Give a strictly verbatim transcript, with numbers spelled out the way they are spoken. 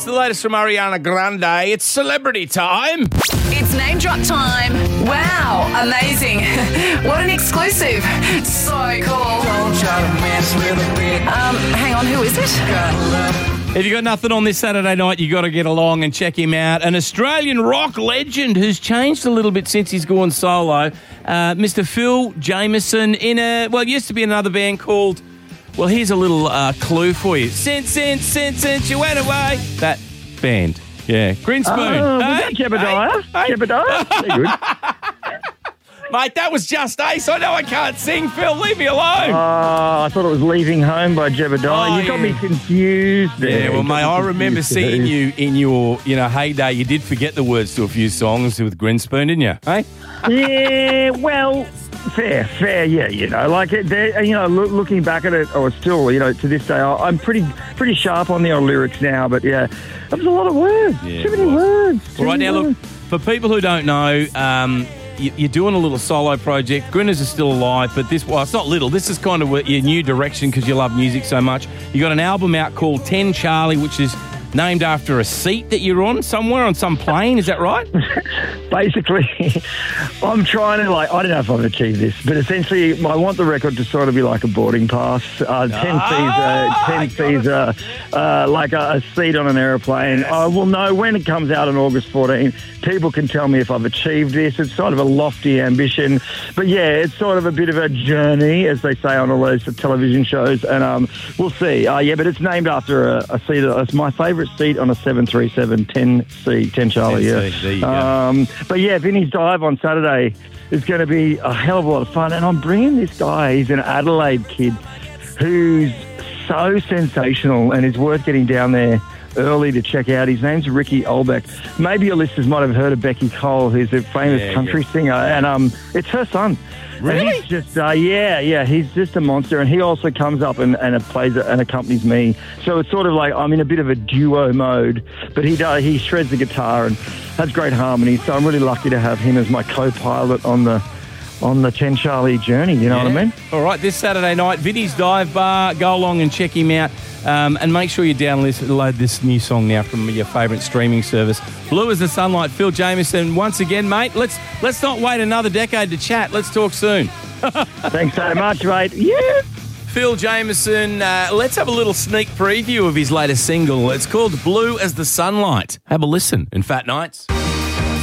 the latest from Ariana Grande. It's celebrity time. It's name drop time. Wow, amazing. What an exclusive. So cool. Um, hang on, who is it? If you got nothing on this Saturday night, you got to get along and check him out. An Australian rock legend who's changed a little bit since he's gone solo. Uh, Mister Phil Jameson in a, well, it used to be another band called, well, here's a little uh, clue for you. Since, since, since, since you went away. That band. Yeah. Green Spoon. Oh, was Hey, that Jebediah? hey, hey. Jebediah? Very good. Mate, that was just Ace. I know I can't sing, Phil. Leave me alone. Oh, I thought it was Leaving Home by Jebediah. Oh, you got yeah. me confused there. Yeah, well, You got mate, me I remember confused seeing too. you in your, you know, heyday. You did forget the words to a few songs with Grinspoon, didn't you? Hey? Yeah, well, fair, fair, yeah, you know, like, it, there- you know, loo- looking back at it, or still, you know, to this day, I- I'm pretty pretty sharp on the old lyrics now, but yeah, that was a lot of words. Yeah, Too it many was. words. Too All right, many now, look, words. for people who don't know, um, you, you're doing a little solo project. Grinners are still alive, but this, well, it's not little. This is kind of your new direction because you love music so much. You got an album out called ten Charlie, which is named after a seat that you're on somewhere on some plane. Is that right? Basically, I'm trying to, like, I don't know if I've achieved this, but essentially, I want the record to sort of be like a boarding pass. Uh, ten Ah, C's, uh, ten C's, uh, uh, like a, a seat on an aeroplane. I will know when it comes out on August fourteenth. People can tell me if I've achieved this. It's sort of a lofty ambition, but yeah, it's sort of a bit of a journey, as they say on all those television shows, and um, we'll see. Uh, yeah, but it's named after a, a seat. It's my favourite seat on a seven thirty-seven ten C, ten Charlie. ten C, Yeah. there you go. Um, but yeah, Vinny's Dive on Saturday is going to be a hell of a lot of fun, and I'm bringing this guy. He's an Adelaide kid who's so sensational and is worth getting down there early to check out. His name's Ricky Olbeck. Maybe your listeners might have heard of Becky Cole, who's a famous Yeah, country yeah. singer, and um, it's her son. Really? And he's just, uh, yeah, yeah, he's just a monster, and he also comes up and, and plays and accompanies me. So it's sort of like I'm in a bit of a duo mode, but he does, he shreds the guitar and has great harmony. So I'm really lucky to have him as my co-pilot on the on the ten Charlie journey. You know what I Yeah. mean? All right, this Saturday night, Vinny's Dive Bar. Go along and check him out. Um, and make sure you download this new song now from your favourite streaming service. Blue as the Sunlight, Phil Jameson. Once again, mate, let's let's not wait another decade to chat. Let's talk soon. Thanks so much, mate. Yeah. Phil Jameson, uh, let's have a little sneak preview of his latest single. It's called Blue as the Sunlight. Have a listen in Fat Nights.